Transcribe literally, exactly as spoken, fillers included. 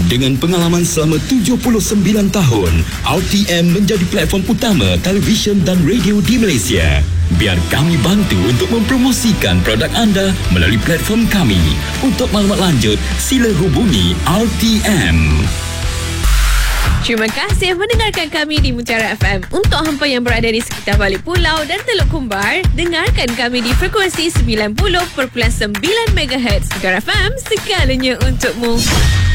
Dengan pengalaman selama tujuh puluh sembilan tahun, R T M menjadi platform utama televisyen dan radio di Malaysia. Biar kami bantu untuk mempromosikan produk anda melalui platform kami. Untuk maklumat lanjut, sila hubungi R T M. Terima kasih mendengarkan kami di Mutiara F M. Untuk hampa yang berada di sekitar Balik Pulau dan Teluk Kumbar, dengarkan kami di frekuensi sembilan puluh perpuluhan sembilan megahertz. Mutiara F M, segalanya untukmu.